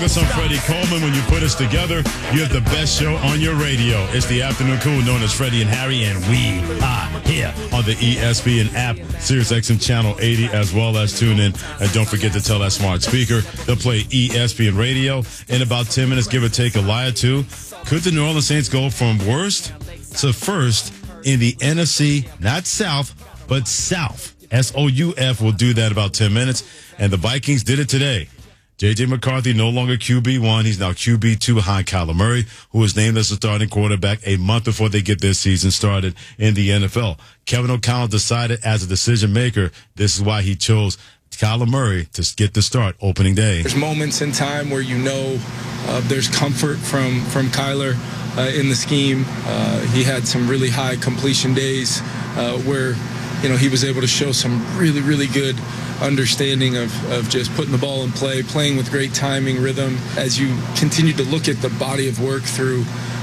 us, I'm Freddie Coleman. When you put us together, you have the best show on your radio. It's the Afternoon Cool, known as Freddie and Harry, and we are here on the ESPN app, SiriusXM Channel 80, as well as tune in. And don't forget to tell that smart speaker to play ESPN Radio. In about 10 minutes, give or take a lie or two. Could the New Orleans Saints go from worst to first in the NFC, not South, but South? SOUF will do that in about 10 minutes. And the Vikings did it today. J.J. McCarthy no longer QB1. He's now QB2 behind Kyler Murray, who was named as the starting quarterback a month before they get their season started in the NFL. Kevin O'Connell decided as a decision maker, this is why he chose Kyler Murray to get the start opening day. There's moments in time where you know there's comfort from Kyler in the scheme. He had some really high completion days where he was able to show some really, really good understanding of just putting the ball in play, playing with great timing, rhythm. As you continue to look at the body of work through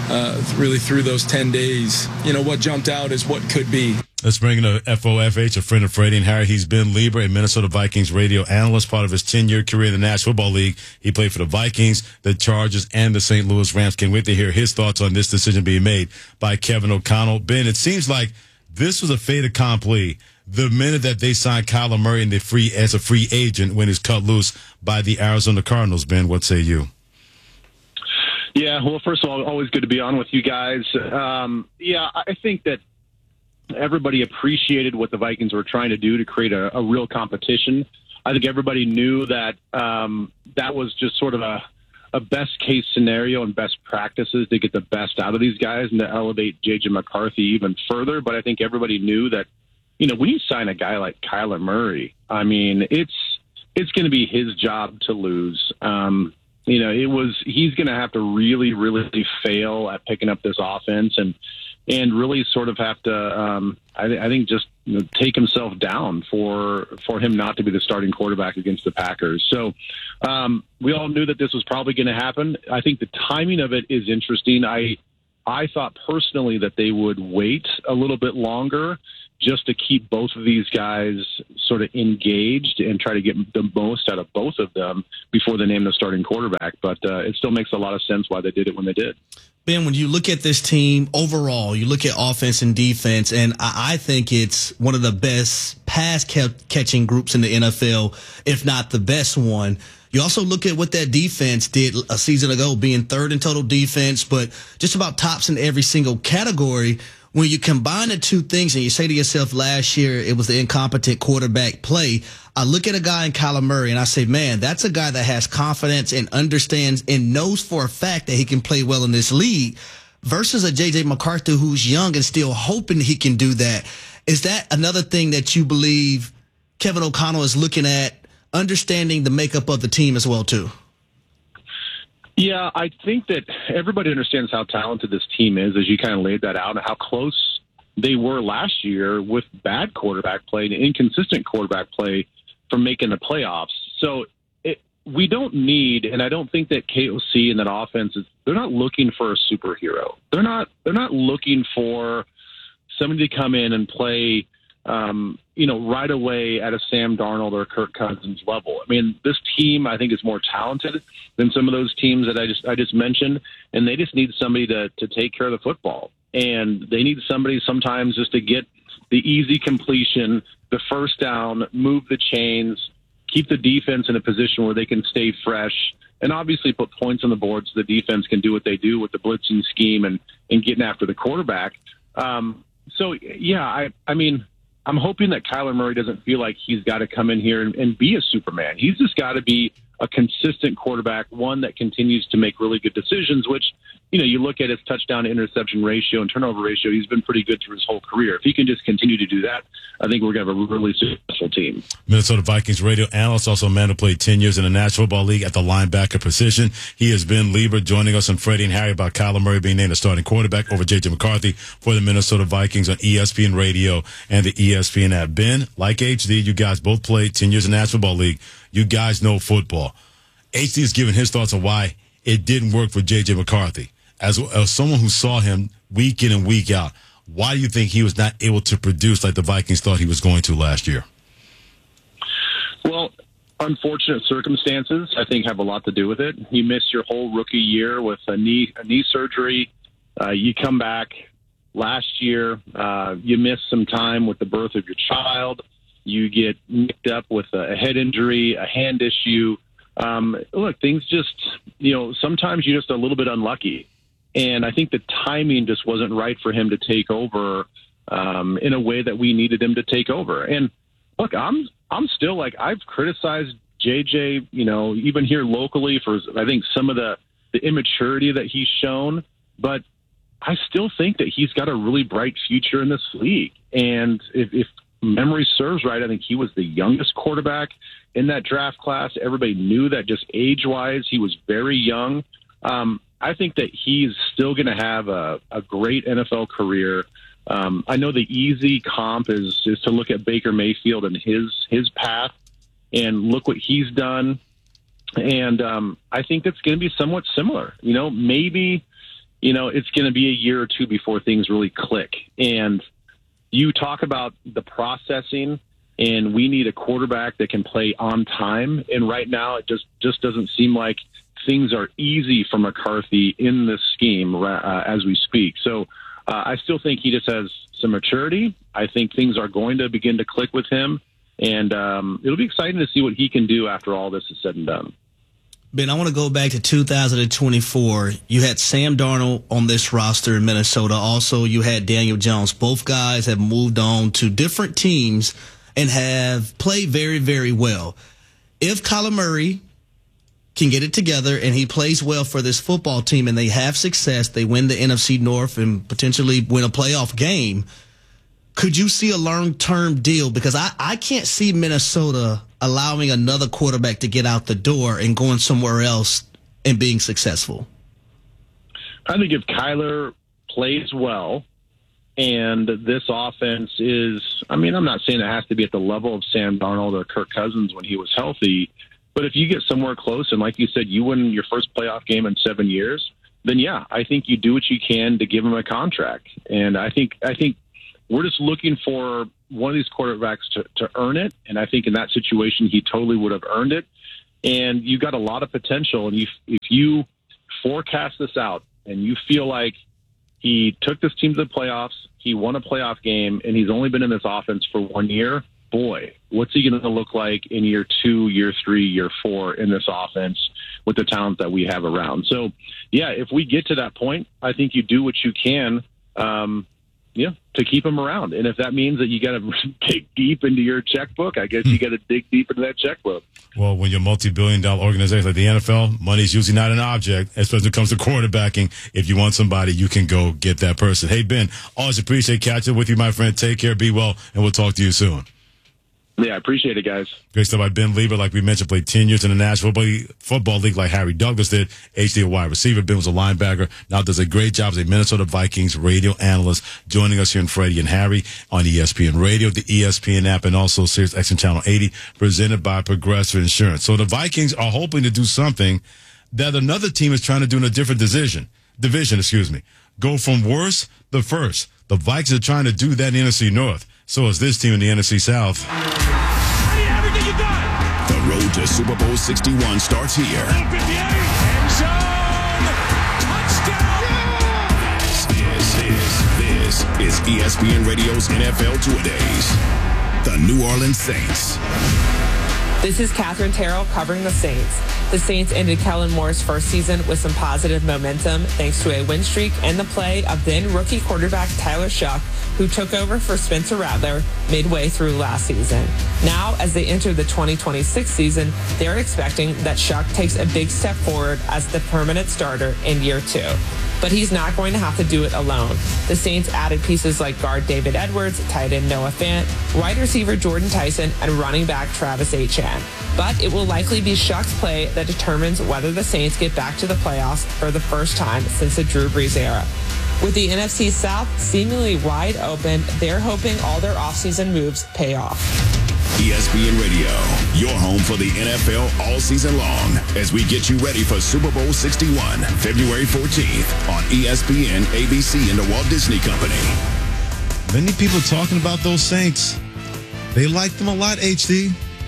those 10 days, what jumped out is what could be. Let's bring in a FOFH, a friend of Freddie and Harry. He's Ben Lieber, a Minnesota Vikings radio analyst, part of his 10-year career in the National Football League. He played for the Vikings, the Chargers, and the St. Louis Rams. Can't wait to hear his thoughts on this decision being made by Kevin O'Connell. Ben, it seems like this was a fait accompli the minute that they signed Kyler Murray as a free agent when he's cut loose by the Arizona Cardinals. Ben, what say you? Yeah, well, first of all, always good to be on with you guys. I think that everybody appreciated what the Vikings were trying to do to create a real competition. I think everybody knew that that was just sort of a best-case scenario and best practices to get the best out of these guys and to elevate J.J. McCarthy even further. But I think everybody knew that, when you sign a guy like Kyler Murray, I mean, it's going to be his job to lose. He's going to have to really, really fail at picking up this offense and really sort of have to, I think, just take himself down for him not to be the starting quarterback against the Packers. So we all knew that this was probably going to happen. I think the timing of it is interesting. I thought personally that they would wait a little bit longer just to keep both of these guys sort of engaged and try to get the most out of both of them before they name the starting quarterback. But it still makes a lot of sense why they did it when they did. Ben, when you look at this team overall, you look at offense and defense, and I think it's one of the best pass-catching groups in the NFL, if not the best one. You also look at what that defense did a season ago, being third in total defense, but just about tops in every single category. When you combine the two things and you say to yourself, last year it was the incompetent quarterback play, I look at a guy in Kyler Murray and I say, man, that's a guy that has confidence and understands and knows for a fact that he can play well in this league versus a J.J. McCarthy who's young and still hoping he can do that. Is that another thing that you believe Kevin O'Connell is looking at, understanding the makeup of the team as well, too? Yeah, I think that everybody understands how talented this team is, as you kind of laid that out, and how close they were last year with bad quarterback play and inconsistent quarterback play from making the playoffs. So we don't need, and I don't think that KOC and that offense they're not looking for a superhero. They're not looking for somebody to come in and play right away at a Sam Darnold or Kirk Cousins level. I mean, this team, I think, is more talented than some of those teams that I just mentioned, and they just need somebody to take care of the football. And they need somebody sometimes just to get the easy completion, the first down, move the chains, keep the defense in a position where they can stay fresh, and obviously put points on the board so the defense can do what they do with the blitzing scheme and getting after the quarterback. I mean, I'm hoping that Kyler Murray doesn't feel like he's got to come in here and be a Superman. He's just got to be a consistent quarterback, one that continues to make really good decisions, which, you look at his touchdown to interception ratio and turnover ratio, he's been pretty good through his whole career. If he can just continue to do that, I think we're going to have a really successful team. Minnesota Vikings radio analyst, also a man who played 10 years in the National Football League at the linebacker position. He has been Lieber joining us on Freddie and Harry about Kyler Murray being named a starting quarterback over J.J. McCarthy for the Minnesota Vikings on ESPN Radio and the ESPN app. Ben, like HD, you guys both played 10 years in the National Football League. You guys know football. HD has given his thoughts on why it didn't work for J.J. McCarthy. As someone who saw him week in and week out, why do you think he was not able to produce like the Vikings thought he was going to last year? Well, unfortunate circumstances, I think, have a lot to do with it. You miss your whole rookie year with a knee surgery. You come back last year. You miss some time with the birth of your child. You get nicked up with a head injury, a hand issue. Look, things just, sometimes you're just a little bit unlucky. And I think the timing just wasn't right for him to take over in a way that we needed him to take over. And look, I'm still I've criticized JJ, even here locally for, I think, some of the immaturity that he's shown. But I still think that he's got a really bright future in this league. And if memory serves right, I think he was the youngest quarterback in that draft class. Everybody knew that just age-wise, he was very young. I think that he's still going to have a great NFL career. I know the easy comp is to look at Baker Mayfield and his path and look what he's done. And I think it's going to be somewhat similar. Maybe, it's going to be a year or two before things really click. And you talk about the processing, and we need a quarterback that can play on time. And right now, it just doesn't seem like things are easy for McCarthy in this scheme as we speak. So I still think he just has some maturity. I think things are going to begin to click with him, and it'll be exciting to see what he can do after all this is said and done. Ben, I want to go back to 2024. You had Sam Darnold on this roster in Minnesota. Also, you had Daniel Jones. Both guys have moved on to different teams and have played very, very well. If Kyler Murray can get it together and he plays well for this football team and they have success, they win the NFC North and potentially win a playoff game, could you see a long-term deal? Because I can't see Minnesota allowing another quarterback to get out the door and going somewhere else and being successful. I think if Kyler plays well and this offense is, I'm not saying it has to be at the level of Sam Darnold or Kirk Cousins when he was healthy, but if you get somewhere close and, like you said, you win your first playoff game in 7 years, then, yeah, I think you do what you can to give him a contract. And I think we're just looking for one of these quarterbacks to earn it, and I think in that situation he totally would have earned it. And you got a lot of potential, and if you forecast this out and you feel like he took this team to the playoffs, he won a playoff game, and he's only been in this offense for 1 year, boy, what's he going to look like in year 2, year 3, year 4 in this offense with the talent that we have around? So, yeah, if we get to that point, I think you do what you can to keep him around. And if that means that you got to dig deep into your checkbook, I guess you got to dig deep into that checkbook. Well, when you're a multi-billion-dollar organization like the NFL, money's usually not an object, especially when it comes to quarterbacking. If you want somebody, you can go get that person. Hey, Ben, always appreciate catching up with you, my friend. Take care, be well, and we'll talk to you soon. Yeah, I appreciate it, guys. Great stuff by Ben Leber. Like we mentioned, played 10 years in the National Football League like Harry Douglas did. HD, a wide receiver. Ben was a linebacker. Now does a great job as a Minnesota Vikings radio analyst, joining us here in Freddie and Harry on ESPN Radio, the ESPN app, and also Sirius XM Channel 80, presented by Progressive Insurance. So the Vikings are hoping to do something that another team is trying to do in a different division. Go from worst to first. The Vikings are trying to do that in the NFC North. So is this team in the NFC South. Everything you got. The road to Super Bowl 61 starts here. End zone. Touchdown. This is ESPN Radio's NFL Two-A-Days. The New Orleans Saints. This is Catherine Terrell covering the Saints. The Saints ended Kellen Moore's first season with some positive momentum thanks to a win streak and the play of then rookie quarterback Tyler Shough, who took over for Spencer Rattler midway through last season. Now, as they enter the 2026 season, they're expecting that Shough takes a big step forward as the permanent starter in year 2. But he's not going to have to do it alone. The Saints added pieces like guard David Edwards, tight end Noah Fant, wide receiver Jordan Tyson, and running back Travis Etienne. But it will likely be Shough's play that determines whether the Saints get back to the playoffs for the first time since the Drew Brees era. With the NFC South seemingly wide open, they're hoping all their offseason moves pay off. ESPN Radio, your home for the NFL all season long, as we get you ready for Super Bowl 61, February 14th on ESPN, ABC, and the Walt Disney Company. Many people talking about those Saints. They like them a lot, HD.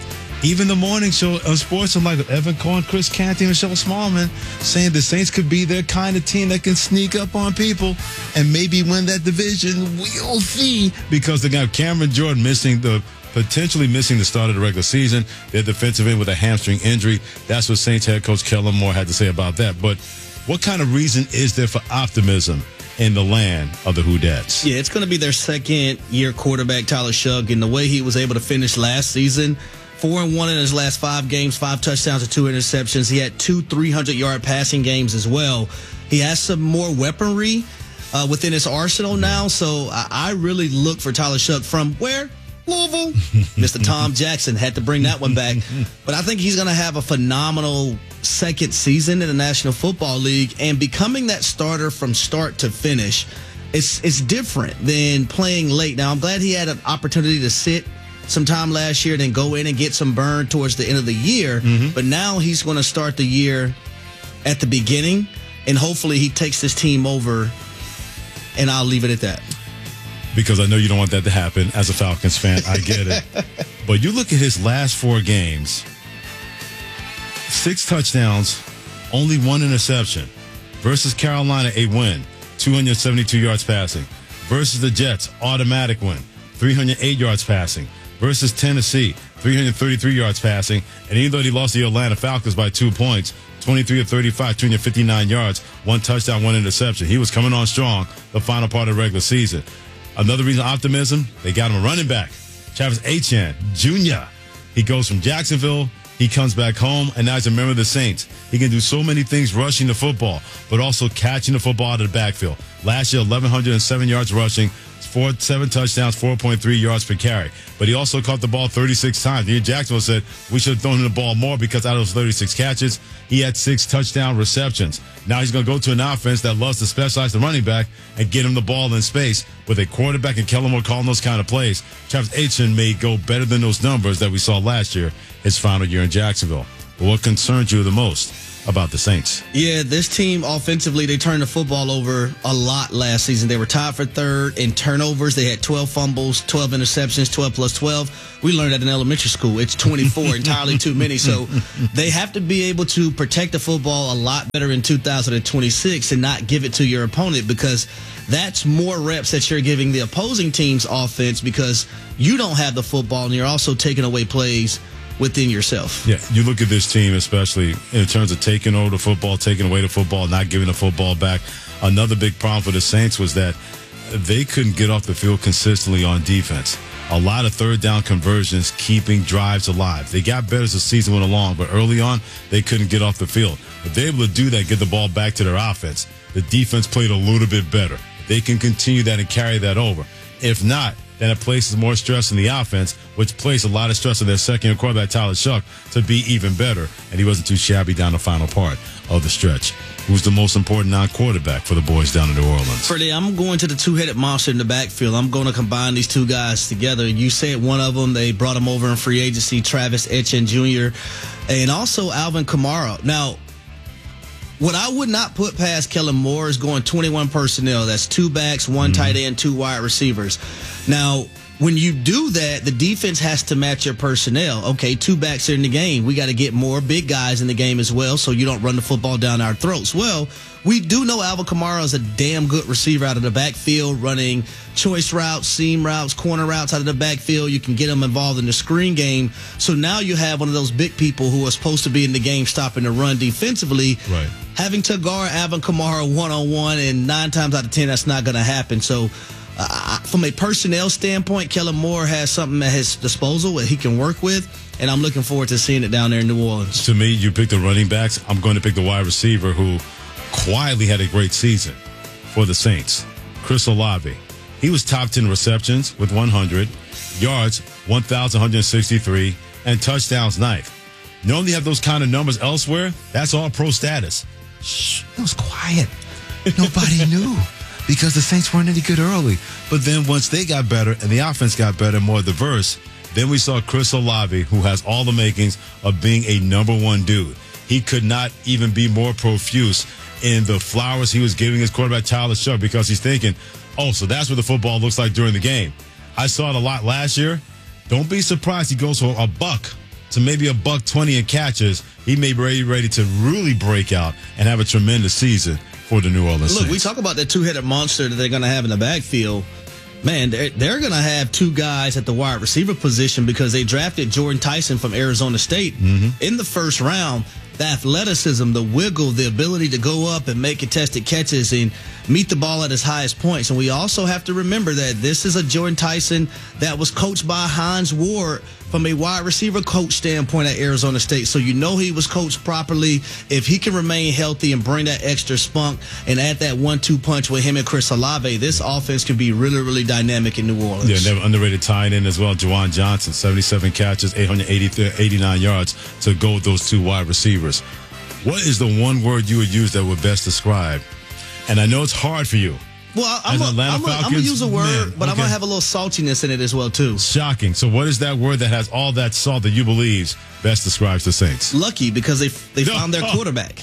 Even the morning show on sports, like Evan Cohen, Chris Canty, Michelle Smallman, saying the Saints could be their kind of team that can sneak up on people and maybe win that division. We'll see. Because they got Cameron Jordan potentially missing the start of the regular season. Their defensive end with a hamstring injury. That's what Saints head coach Kellen Moore had to say about that. But what kind of reason is there for optimism in the land of the Who-Dats? Yeah, it's going to be their second-year quarterback, Tyler Shough, and the way he was able to finish last season, 4-1 in his last 5 games, 5 touchdowns and 2 interceptions. He had 2 300-yard passing games as well. He has some more weaponry within his arsenal now, so I really look for Tyler Shough from where? Louisville. Mr. Tom Jackson had to bring that one back. But I think he's going to have a phenomenal second season in the National Football League, and becoming that starter from start to finish, it's different than playing late. Now, I'm glad he had an opportunity to sit some time last year, then go in and get some burn towards the end of the year. But now he's going to start the year at the beginning, and hopefully he takes this team over, and I'll leave it at that. Because I know you don't want that to happen as a Falcons fan. I get it. But you look at his last 4 games, 6 touchdowns, only 1 interception. Versus Carolina, a win, 272 yards passing. Versus the Jets, automatic win, 308 yards passing. Versus Tennessee, 333 yards passing. And even though he lost the Atlanta Falcons by 2 points, 23 of 35, 259 yards, 1 touchdown, 1 interception. He was coming on strong the final part of the regular season. Another reason optimism, they got him a running back, Travis Etienne Jr. He goes from Jacksonville, he comes back home, and now he's a member of the Saints. He can do so many things rushing the football, but also catching the football out of the backfield. Last year, 1,107 yards rushing, 7 touchdowns, 4.3 yards per carry. But he also caught the ball 36 times. Here, Jacksonville said we should have thrown him the ball more because out of those 36 catches, he had 6 touchdown receptions. Now he's going to go to an offense that loves to specialize the running back and get him the ball in space. With a quarterback and Kellen Moore calling those kind of plays, Travis Etienne may go better than those numbers that we saw last year, his final year in Jacksonville. But what concerns you the most about the Saints? Yeah, this team offensively, they turned the football over a lot last season. They were tied for 3rd in turnovers. They had 12 fumbles, 12 interceptions, 12 plus 12. We learned that in elementary school. It's 24, entirely too many. So they have to be able to protect the football a lot better in 2026 and not give it to your opponent, because that's more reps that you're giving the opposing team's offense, because you don't have the football and you're also taking away plays within yourself. Yeah, you look at this team, especially in terms of taking over the football, taking away the football, not giving the football back. Another big problem for the Saints was that they couldn't get off the field consistently on defense. A lot of 3rd down conversions, keeping drives alive. They got better as the season went along, but early on, they couldn't get off the field. If they're able to do that, get the ball back to their offense, the defense played a little bit better. They can continue that and carry that over. If not, then it places more stress on the offense, which placed a lot of stress on their second-year quarterback, Tyler Shough, to be even better. And he wasn't too shabby down the final part of the stretch. Who's the most important non-quarterback for the boys down in New Orleans? Freddie, I'm going to the 2-headed monster in the backfield. I'm going to combine these 2 guys together. You said one of them, they brought him over in free agency, Travis Etienne Jr., and also Alvin Kamara. Now, what I would not put past Kellen Moore is going 21 personnel. That's 2 backs, 1 tight end, 2 wide receivers. Now, when you do that, the defense has to match your personnel. Okay, 2 backs are in the game. We got to get more big guys in the game as well, so you don't run the football down our throats. Well, we do know Alvin Kamara is a damn good receiver out of the backfield, running choice routes, seam routes, corner routes out of the backfield. You can get him involved in the screen game. So now you have one of those big people who are supposed to be in the game stopping the run defensively. Right. Having to guard Alvin Kamara one-on-one, and 9 times out of 10, that's not going to happen. So from a personnel standpoint, Kellen Moore has something at his disposal that he can work with, and I'm looking forward to seeing it down there in New Orleans. To me, you pick the running backs. I'm going to pick the wide receiver who quietly had a great season for the Saints, Chris Olave. He was top 10 receptions with 100, yards 1,163, and touchdowns 9th. Normally you have those kind of numbers elsewhere. That's all pro status. Shh, it was quiet. Nobody knew because the Saints weren't any good early. But then once they got better and the offense got better, more diverse, then we saw Chris Olave, who has all the makings of being a number 1 dude. He could not even be more profuse in the flowers he was giving his quarterback, Tyler Shough, because he's thinking, oh, so that's what the football looks like during the game. I saw it a lot last year. Don't be surprised he goes for $1 to maybe $120 in catches, he may be ready to really break out and have a tremendous season for the New Orleans Look, Saints. we talk about that two-headed monster that they're going to have in the backfield. Man, they're going to have two guys at the wide receiver position because they drafted Jordan Tyson from Arizona State in the first round. The athleticism, the wiggle, the ability to go up and make contested catches and meet the ball at his highest points. And we also have to remember that this is a Jordan Tyson that was coached by Hines Ward from a wide receiver coach standpoint at Arizona State. So you know he was coached properly. If he can remain healthy and bring that extra spunk and add that 1-2 punch with him and Chris Olave, this offense can be really, really dynamic in New Orleans. Yeah, never underrated tight end as well. Juwan Johnson, 77 catches, 889 yards to go with those two wide receivers. What is the one word you would use that would best describe? And I know it's hard for you. Well, I'm going to use a word, but I'm going to have a little saltiness in it as well, too. Shocking. So what is that word that has all that salt that you believe best describes the Saints? Lucky, because they found their quarterback.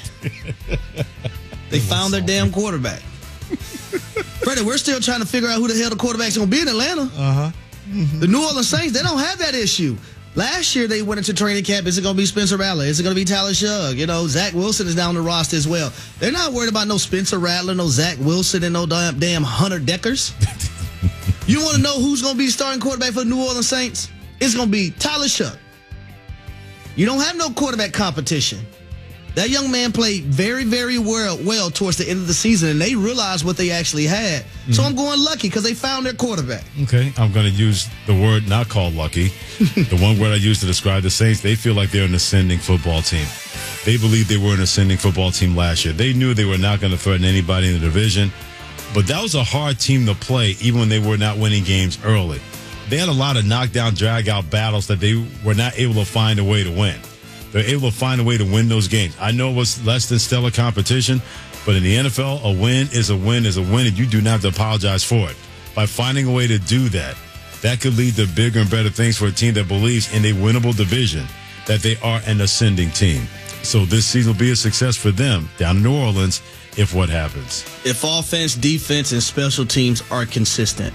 They found their damn quarterback. Freddie, we're still trying to figure out who the hell the quarterback's going to be in Atlanta. The New Orleans Saints, they don't have that issue. Last year, they went into training camp. Is it going to be Spencer Rattler? Is it going to be Tyler Shugg? You know, Zach Wilson is down the roster as well. They're not worried about no Spencer Rattler, no Zach Wilson, and no damn Hunter Deckers. You want to know who's going to be the starting quarterback for the New Orleans Saints? It's going to be Tyler Shugg. You don't have no quarterback competition. That young man played very, very well towards the end of the season, and they realized what they actually had. So I'm going lucky because they found their quarterback. Okay, I'm going to use the word not called lucky. The one word I use to describe the Saints, they feel like they're an ascending football team. They believe they were an ascending football team last year. They knew they were not going to threaten anybody in the division, but that was a hard team to play even when they were not winning games early. They had a lot of knockdown, drag-out battles that they were not able to find a way to win. They're able to find a way to win those games. I know it was less than stellar competition, but in the NFL, a win is a win is a win, and you do not have to apologize for it. By finding a way to do that, that could lead to bigger and better things for a team that believes in a winnable division, that they are an ascending team. So this season will be a success for them down in New Orleans if what happens. If offense, defense, and special teams are consistent.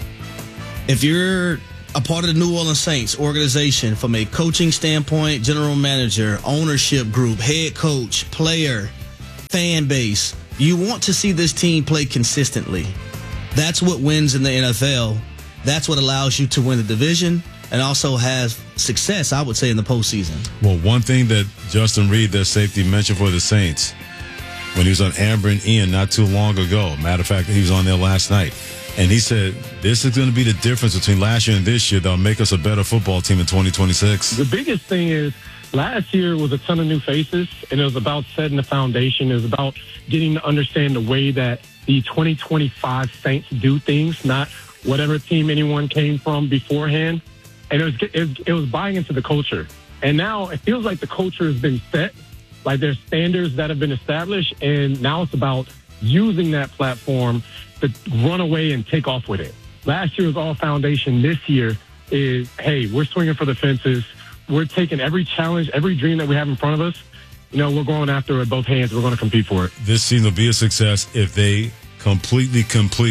If you're a part of the New Orleans Saints organization from a coaching standpoint, general manager, ownership group, head coach, player, fan base, you want to see this team play consistently. That's what wins in the NFL. That's what allows you to win the division and also has success, I would say, in the postseason. Well, one thing that Justin Reed, their safety, mentioned for the Saints when he was on Amber and Ian not too long ago. Matter of fact, he was on there last night. And he said, this is going to be the difference between last year and this year that'll make us a better football team in 2026. The biggest thing is last year was a ton of new faces, and it was about setting the foundation. It was about getting to understand the way that the 2025 Saints do things, not whatever team anyone came from beforehand. And it was buying into the culture. And now it feels like the culture has been set, like there's standards that have been established, and now it's about using that platform to run away and take off with it. Last year was all foundation. This year is, hey, we're swinging for the fences. We're taking every challenge, every dream that we have in front of us. You know, we're going after it with both hands. We're going to compete for it. This season will be a success if they completely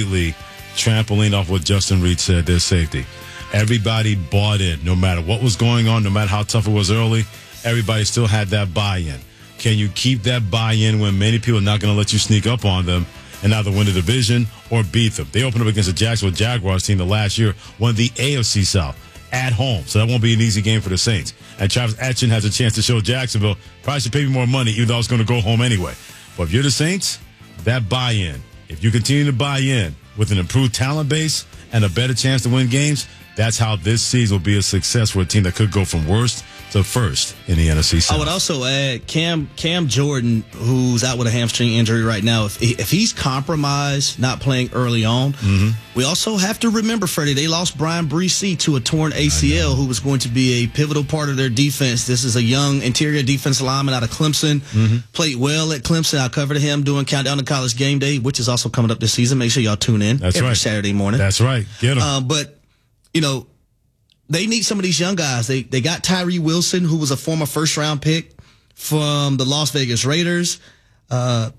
trampoline off what Justin Reed said, their safety. Everybody bought in, no matter what was going on, no matter how tough it was early. Everybody still had that buy-in. Can you keep that buy-in when many people are not going to let you sneak up on them and either win the division or beat them? They opened up against the Jacksonville Jaguars team the last year, won the AFC South at home. So that won't be an easy game for the Saints. And Travis Etienne has a chance to show Jacksonville probably should pay me more money, even though I was going to go home anyway. But if you're the Saints, that buy-in, if you continue to buy in with an improved talent base and a better chance to win games, that's how this season will be a success for a team that could go from worst to first in the NFC South. I would also add Cam Jordan, who's out with a hamstring injury right now. If he's compromised, not playing early on, we also have to remember, Freddie, they lost Brian Bresee to a torn ACL, who was going to be a pivotal part of their defense. This is a young interior defensive lineman out of Clemson. Played well at Clemson. I covered him doing Countdown to College Game Day, which is also coming up this season. Make sure y'all tune in every Saturday morning. That's right. Get them. But, you know, they need some of these young guys. They got Tyree Wilson, who was a former first-round pick from the Las Vegas Raiders. Caden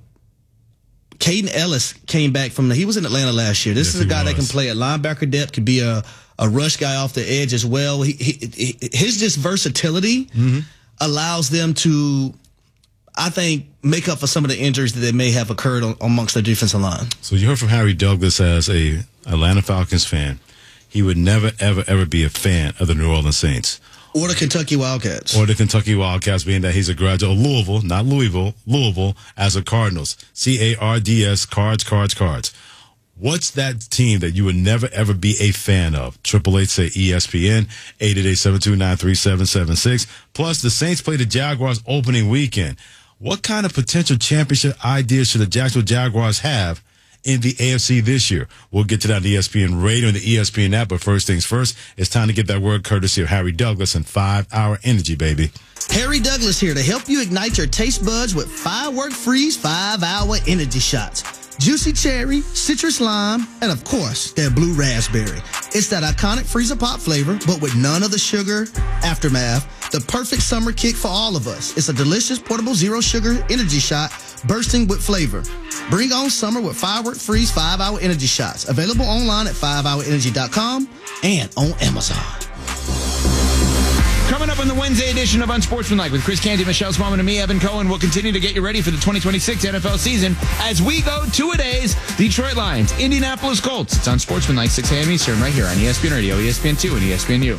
Ellis came back he was in Atlanta last year. This is a guy that can play at linebacker depth, could be a a rush guy off the edge as well. His just versatility allows them to, I think, make up for some of the injuries that they may have occurred amongst their defensive line. So you heard from Harry Douglas as a Atlanta Falcons fan. He would never, ever, ever be a fan of the New Orleans Saints. Or the Kentucky Wildcats. Or the Kentucky Wildcats, being that he's a graduate of Louisville, not Louisville, Louisville, as a Cardinals. CARDS, Cards. What's that team that you would never, ever be a fan of? 888 say ESPN, 888-729-3776. Plus, the Saints play the Jaguars opening weekend. What kind of potential championship ideas should the Jacksonville Jaguars have in the AFC this year? We'll get to that on ESPN Radio and the ESPN app, but first things first, it's time to get that word courtesy of Harry Douglas and 5-Hour Energy, baby. Harry Douglas here to help you ignite your taste buds with Firework Freeze 5-Hour Energy Shots. Juicy cherry, citrus lime, and of course, that blue raspberry. It's that iconic freezer pop flavor, but with none of the sugar aftermath. The perfect summer kick for all of us. It's a delicious portable zero sugar energy shot bursting with flavor. Bring on summer with Firework Freeze 5-Hour Energy Shots. Available online at 5hourenergy.com and on Amazon. Coming up on the Wednesday edition of Unsportsmanlike with Chris Canty, Michelle Smallman, and me, Evan Cohen. We'll continue to get you ready for the 2026 NFL season as we go two-a-days. Detroit Lions, Indianapolis Colts. It's Unsportsmanlike, 6 a.m. Eastern, right here on ESPN Radio, ESPN2, and ESPNU.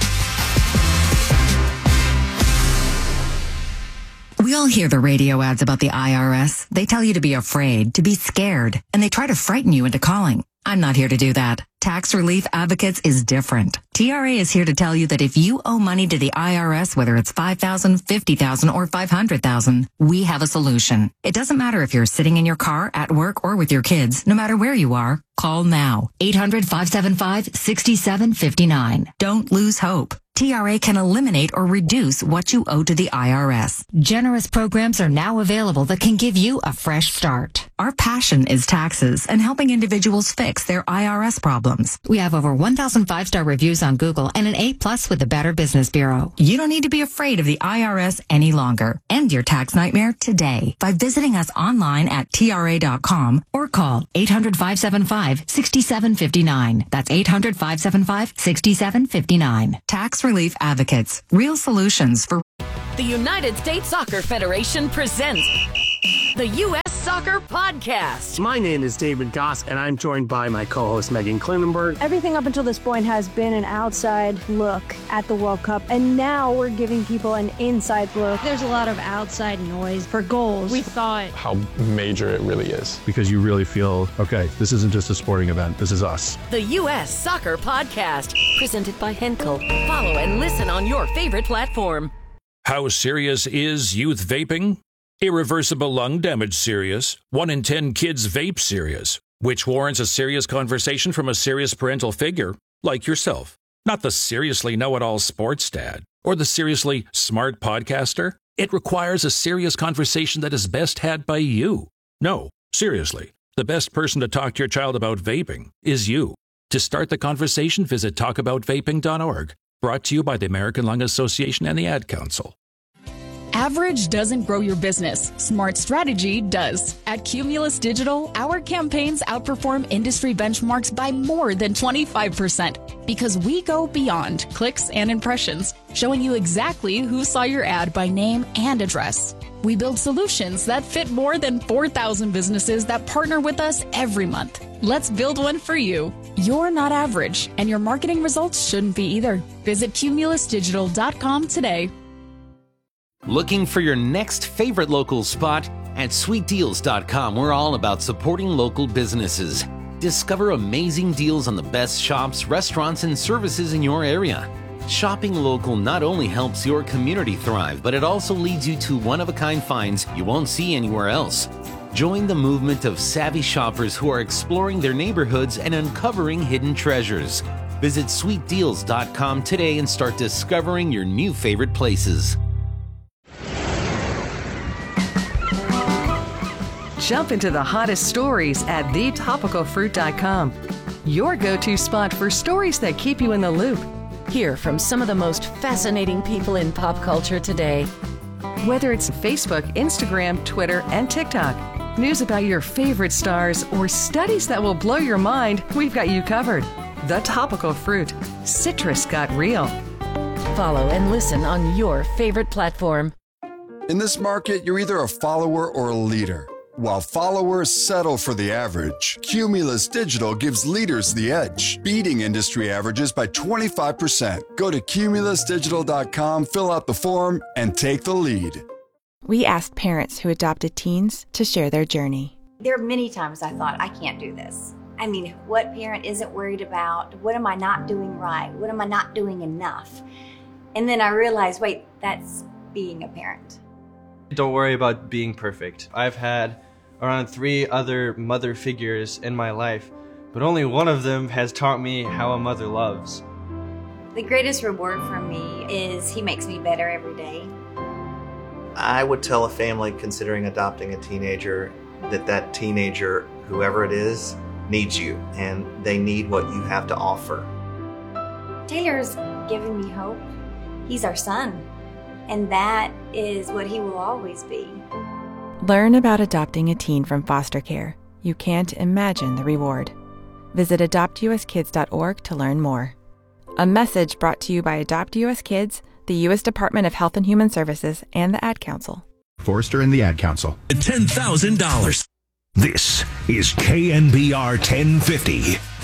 We all hear the radio ads about the IRS. They tell you to be afraid, to be scared, and they try to frighten you into calling. I'm not here to do that. Tax Relief Advocates is different. TRA is here to tell you that if you owe money to the IRS, whether it's $5,000, $50,000, or $500,000, we have a solution. It doesn't matter if you're sitting in your car, at work, or with your kids. No matter where you are, call now. 800-575-6759. Don't lose hope. TRA can eliminate or reduce what you owe to the IRS. Generous programs are now available that can give you a fresh start. Our passion is taxes and helping individuals fix their IRS problems. We have over 1,000 5-star reviews on Google and an A+ with the Better Business Bureau. You don't need to be afraid of the IRS any longer. End your tax nightmare today by visiting us online at TRA.com or call 800-575-6759. That's 800-575-6759. Tax Relief Advocates. Real solutions for... The United States Soccer Federation presents the U.S. Soccer Podcast. My name is David Goss, and I'm joined by my co-host Megan Klinenberg. Everything up until this point has been an outside look at the World Cup, and now we're giving people an inside look. There's a lot of outside noise for goals. We thought how major it really is. Because you really feel, okay, this isn't just a sporting event, this is us. The U.S. Soccer Podcast, presented by Henkel. Follow and listen on your favorite platform. How serious is youth vaping? Irreversible lung damage serious. 1 in 10 kids vape serious, which warrants a serious conversation from a serious parental figure like yourself. Not the seriously know-it-all sports dad or the seriously smart podcaster. It requires a serious conversation that is best had by you. No, seriously, the best person to talk to your child about vaping is you. To start the conversation, visit talkaboutvaping.org. Brought to you by the American Lung Association and the Ad Council. Average doesn't grow your business. Smart strategy does. At Cumulus Digital, our campaigns outperform industry benchmarks by more than 25% because we go beyond clicks and impressions, showing you exactly who saw your ad by name and address. We build solutions that fit more than 4,000 businesses that partner with us every month. Let's build one for you. You're not average, and your marketing results shouldn't be either. Visit cumulusdigital.com today. Looking for your next favorite local spot? At sweetdeals.com, we're all about supporting local businesses. Discover amazing deals on the best shops, restaurants, and services in your area. Shopping local not only helps your community thrive, but it also leads you to one-of-a-kind finds you won't see anywhere else. Join the movement of savvy shoppers who are exploring their neighborhoods and uncovering hidden treasures. Visit sweetdeals.com today and start discovering your new favorite places. Jump into the hottest stories at thetopicalfruit.com. Your go-to spot for stories that keep you in the loop. Hear from some of the most fascinating people in pop culture today. Whether it's Facebook, Instagram, Twitter, and TikTok, news about your favorite stars, or studies that will blow your mind, we've got you covered. The Topical Fruit. Citrus got real. Follow and listen on your favorite platform. In this market, you're either a follower or a leader. While followers settle for the average, Cumulus Digital gives leaders the edge, beating industry averages by 25%. Go to cumulusdigital.com, fill out the form, and take the lead. We asked parents who adopted teens to share their journey. There are many times I thought, I can't do this. I mean, what parent isn't worried about? What am I not doing right? What am I not doing enough? And then I realized, wait, that's being a parent. Don't worry about being perfect. I've had around 3 other mother figures in my life, but only one of them has taught me how a mother loves. The greatest reward for me is he makes me better every day. I would tell a family considering adopting a teenager that teenager, whoever it is, needs you, and they need what you have to offer. Taylor's giving me hope. He's our son, and that is what he will always be. Learn about adopting a teen from foster care. You can't imagine the reward. Visit adoptuskids.org to learn more. A message brought to you by Adopt US Kids, the U.S. Department of Health and Human Services, and the Ad Council. Forrester and the Ad Council. $10,000. This is KNBR 1050.